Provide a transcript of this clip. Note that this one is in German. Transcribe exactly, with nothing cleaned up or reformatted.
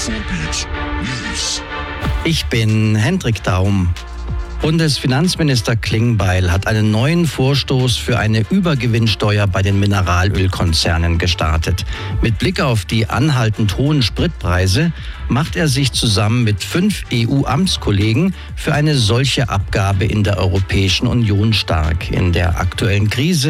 Ruhrgebiet News. Ich bin Hendrik Daum. Bundesfinanzminister Klingbeil hat einen neuen Vorstoß für eine Übergewinnsteuer bei den Mineralölkonzernen gestartet. Mit Blick auf die anhaltend hohen Spritpreise macht er sich zusammen mit fünf E U-Amtskollegen für eine solche Abgabe in der Europäischen Union stark. In der aktuellen Krise